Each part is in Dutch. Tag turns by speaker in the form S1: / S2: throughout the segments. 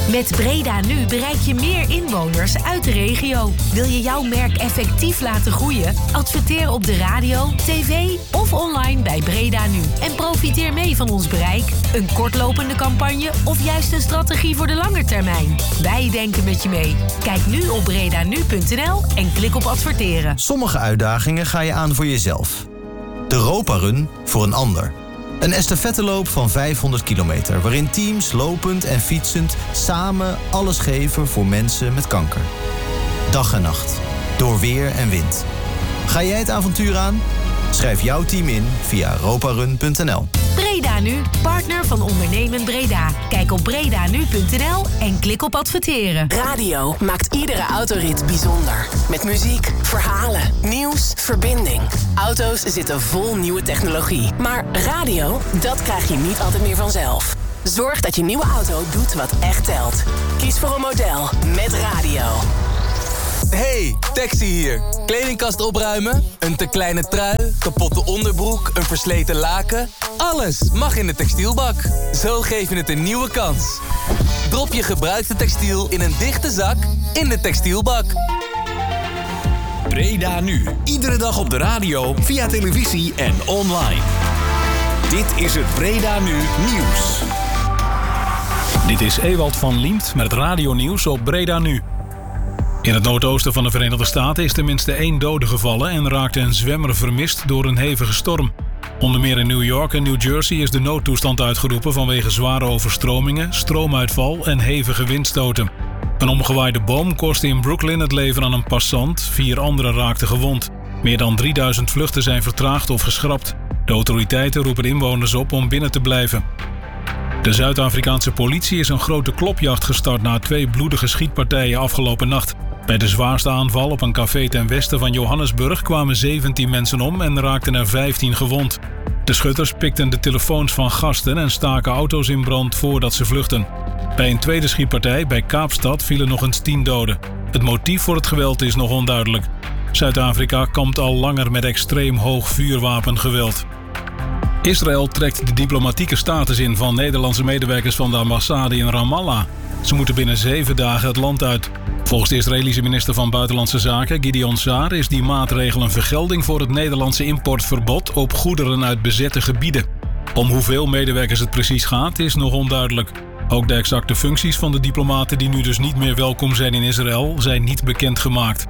S1: Met Breda Nu bereik je meer inwoners uit de regio. Wil je jouw merk effectief laten groeien? Adverteer op de radio, tv of online bij Breda Nu. En profiteer mee van ons bereik. Een kortlopende campagne of juist een strategie voor de lange termijn. Wij denken met je mee. Kijk nu op bredanu.nl en klik op adverteren.
S2: Sommige uitdagingen ga je aan voor jezelf. De Roparun voor een ander. Een estafetteloop van 500 kilometer... waarin teams lopend en fietsend samen alles geven voor mensen met kanker. Dag en nacht. Door weer en wind. Ga jij het avontuur aan? Schrijf jouw team in via roparun.nl.
S1: Breda Nu, partner van Ondernemend Breda. Kijk op bredanu.nl en klik op adverteren.
S3: Radio maakt iedere autorit bijzonder. Met muziek, verhalen, nieuws, verbinding. Auto's zitten vol nieuwe technologie. Maar radio, dat krijg je niet altijd meer vanzelf. Zorg dat je nieuwe auto doet wat echt telt. Kies voor een model met radio.
S4: Hey, Taxi hier. Kledingkast opruimen? Een te kleine trui? Kapotte onderbroek? Een versleten laken? Alles mag in de textielbak. Zo geef je het een nieuwe kans. Drop je gebruikte textiel in een dichte zak in de textielbak.
S5: Breda Nu. Iedere dag op de radio, via televisie en online. Dit is het Breda Nu nieuws.
S6: Dit is Ewald van Liemt met het radionieuws op Breda Nu. In het noordoosten van de Verenigde Staten is tenminste 1 dode gevallen en raakte een zwemmer vermist door een hevige storm. Onder meer in New York en New Jersey is de noodtoestand uitgeroepen vanwege zware overstromingen, stroomuitval en hevige windstoten. Een omgewaaide boom kostte in Brooklyn het leven aan een passant, 4 anderen raakten gewond. Meer dan 3000 vluchten zijn vertraagd of geschrapt. De autoriteiten roepen inwoners op om binnen te blijven. De Zuid-Afrikaanse politie is een grote klopjacht gestart na 2 bloedige schietpartijen afgelopen nacht. Bij de zwaarste aanval op een café ten westen van Johannesburg kwamen 17 mensen om en raakten er 15 gewond. De schutters pikten de telefoons van gasten en staken auto's in brand voordat ze vluchtten. Bij een tweede schietpartij bij Kaapstad vielen nog eens 10 doden. Het motief voor het geweld is nog onduidelijk. Zuid-Afrika kampt al langer met extreem hoog vuurwapengeweld. Israël trekt de diplomatieke status in van Nederlandse medewerkers van de ambassade in Ramallah. Ze moeten binnen 7 dagen het land uit. Volgens de Israëlische minister van Buitenlandse Zaken, Gideon Saar, is die maatregel een vergelding voor het Nederlandse importverbod op goederen uit bezette gebieden. Om hoeveel medewerkers het precies gaat, is nog onduidelijk. Ook de exacte functies van de diplomaten die nu dus niet meer welkom zijn in Israël, zijn niet bekendgemaakt.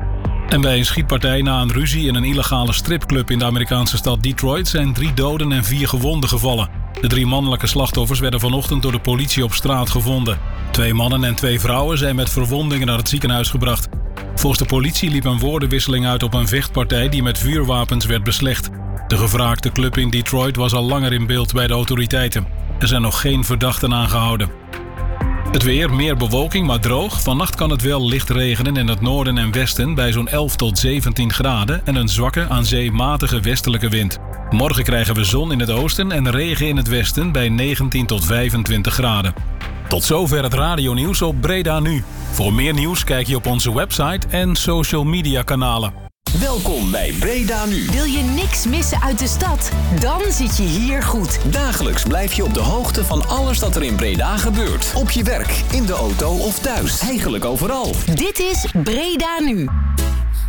S6: En bij een schietpartij na een ruzie in een illegale stripclub in de Amerikaanse stad Detroit zijn 3 doden en 4 gewonden gevallen. De 3 mannelijke slachtoffers werden vanochtend door de politie op straat gevonden. 2 mannen en 2 vrouwen zijn met verwondingen naar het ziekenhuis gebracht. Volgens de politie liep een woordenwisseling uit op een vechtpartij die met vuurwapens werd beslecht. De gevraagde club in Detroit was al langer in beeld bij de autoriteiten. Er zijn nog geen verdachten aangehouden. Het weer, meer bewolking, maar droog. Vannacht kan het wel licht regenen in het noorden en westen bij zo'n 11 tot 17 graden en een zwakke aan zee matige westelijke wind. Morgen krijgen we zon in het oosten en regen in het westen bij 19 tot 25 graden. Tot zover het radionieuws op Breda Nu. Voor meer nieuws kijk je op onze website en social media kanalen.
S5: Welkom bij Breda Nu.
S1: Wil je niks missen uit de stad? Dan zit je hier goed.
S5: Dagelijks blijf je op de hoogte van alles dat er in Breda gebeurt. Op je werk, in de auto of thuis. Eigenlijk overal.
S1: Dit is Breda Nu.